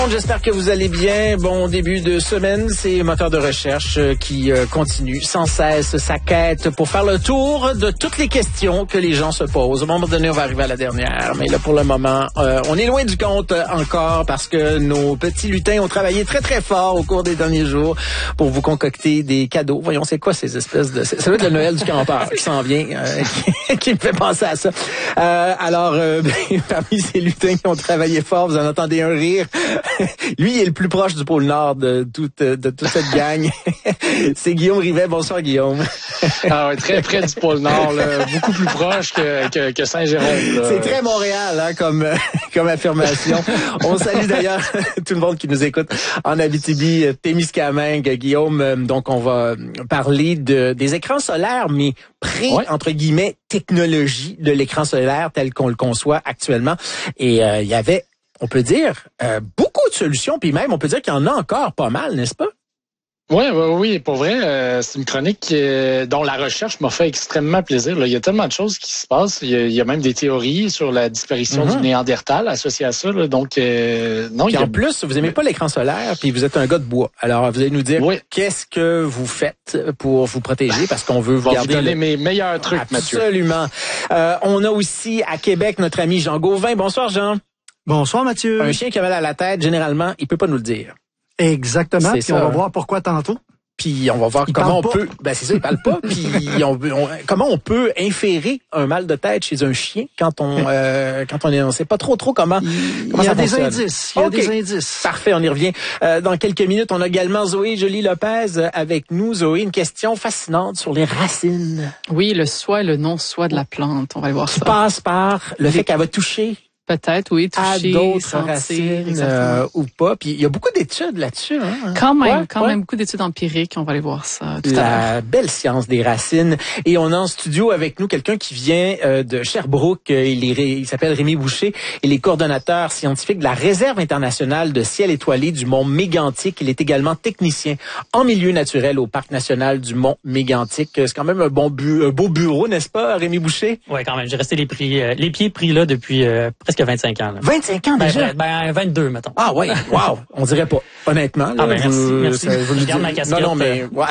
J'espère que vous allez bien. Bon début de semaine, c'est Moteur de recherche qui continue sans cesse sa quête pour faire le tour de toutes les questions que les gens se posent. À un moment donné, on va arriver à la dernière, mais là pour le moment, on est loin du compte encore parce que nos petits lutins ont travaillé très très fort au cours des derniers jours pour vous concocter des cadeaux. Voyons, c'est quoi ces espèces de... Ça doit être le Noël du campeur qui s'en vient, qui me fait penser à ça. Alors, parmi ces lutins qui ont travaillé fort, vous en entendez un rire. Lui, il est le plus proche du pôle Nord de toute cette gang. C'est Guillaume Rivet. Bonsoir, Guillaume. Ah ouais, très près du pôle Nord, là, beaucoup plus proche que Saint-Jérôme. Là. C'est très Montréal, hein, comme affirmation. On salue d'ailleurs tout le monde qui nous écoute en Abitibi, Témiscamingue, Guillaume. Donc, on va parler des écrans solaires, mais entre guillemets, technologie de l'écran solaire tel qu'on le conçoit actuellement. Et il y avait, on peut dire, beaucoup de solutions, puis même, on peut dire qu'il y en a encore pas mal, n'est-ce pas? Oui, pour vrai, c'est une chronique dont la recherche m'a fait extrêmement plaisir. Là. Il y a tellement de choses qui se passent. Il y a même des théories sur la disparition du Néandertal associées à ça. Là. Donc, non. Puis en plus, vous aimez pas l'écran solaire, puis vous êtes un gars de bois. Alors, vous allez nous dire qu'est-ce que vous faites pour vous protéger, parce qu'on veut vous garder... vous donner mes meilleurs trucs, Mathieu. Absolument. On a aussi à Québec notre ami Jean Gauvin. Bonsoir, Jean. Bonsoir, Mathieu. Un chien qui a mal à la tête, généralement, il peut pas nous le dire. Exactement. Puis on va voir pourquoi tantôt. Puis on va voir comment on peut... Ben c'est ça, il parle pas. Puis comment on peut inférer un mal de tête chez un chien quand on sait pas trop comment ça fonctionne. Il y a des indices. Parfait, on y revient. Dans quelques minutes, on a également Zoé Joly-Lopez avec nous. Zoé, une question fascinante sur les racines. Oui, le soi et le non-soi de la plante. On va aller voir ça. Qui passe par le fait qu'elle va toucher... Peut-être, oui, toucher, à d'autres sentir, racines ou pas. Puis il y a beaucoup d'études là-dessus. Hein? Quand même, beaucoup d'études empiriques. On va aller voir ça tout à l'heure. La belle science des racines. Et on a en studio avec nous quelqu'un qui vient de Sherbrooke. Il s'appelle Rémi Boucher. Il est coordonnateur scientifique de la Réserve internationale de ciel étoilé du Mont Mégantic. Il est également technicien en milieu naturel au Parc national du Mont Mégantic. C'est quand même un beau bureau, n'est-ce pas, Rémi Boucher? Oui, quand même. J'ai resté les pieds pris là depuis presque 25 ans. Là. 25 ans déjà? 22, mettons. Ah oui, wow, on dirait pas, honnêtement. Là, merci. Je garde ma casquette. Non, mais... Ouais.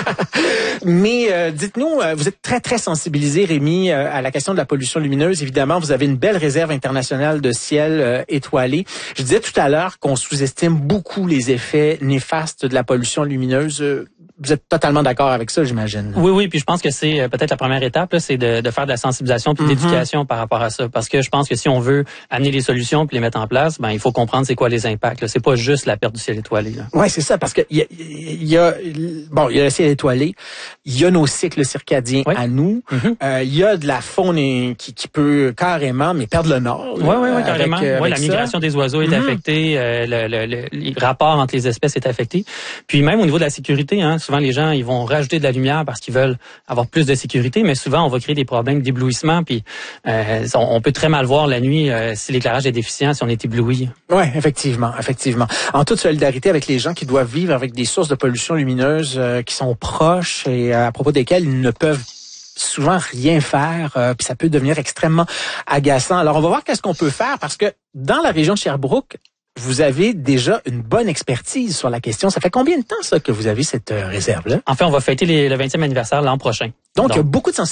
Mais dites-nous, vous êtes très, très sensibilisé, Rémi, à la question de la pollution lumineuse. Évidemment, vous avez une belle réserve internationale de ciel étoilé. Je disais tout à l'heure qu'on sous-estime beaucoup les effets néfastes de la pollution lumineuse. Vous êtes totalement d'accord avec ça, j'imagine. Oui, puis je pense que c'est peut-être la première étape, là, c'est de faire de la sensibilisation puis de l'éducation par rapport à ça. Parce que je pense que si on veut amener les solutions puis les mettre en place, il faut comprendre c'est quoi les impacts. Là. C'est pas juste la perte du ciel étoilé. Oui, c'est ça, parce que il y a le ciel étoilé, il y a nos cycles circadiens à nous, il y a de la faune qui peut carrément perdre le nord. Oui, carrément. La migration des oiseaux est affectée, le rapport entre les espèces est affecté. Puis même au niveau de la sécurité, souvent les gens ils vont rajouter de la lumière parce qu'ils veulent avoir plus de sécurité, mais souvent on va créer des problèmes d'éblouissement, puis on peut très mal voir la nuit si l'éclairage est déficient, si on est ébloui. Oui, effectivement. En toute solidarité avec les gens qui doivent vivre avec des sources de pollution lumineuse qui sont proches et à propos desquelles ils ne peuvent souvent rien faire, puis ça peut devenir extrêmement agaçant. Alors on va voir qu'est-ce qu'on peut faire, parce que dans la région de Sherbrooke, vous avez déjà une bonne expertise sur la question. Ça fait combien de temps, ça, que vous avez cette réserve-là? En fait, on va fêter le 20e anniversaire l'an prochain. Donc, il y a beaucoup de